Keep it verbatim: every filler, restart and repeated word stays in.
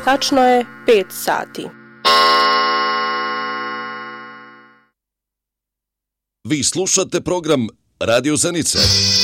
Tačno je pet sati. Vi slušate program Radio Zenice.